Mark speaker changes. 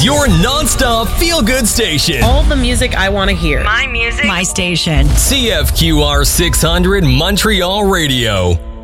Speaker 1: Your non-stop feel-good station.
Speaker 2: All the music I want to hear.
Speaker 3: My music.
Speaker 4: My station.
Speaker 1: CFQR 600 Montreal Radio.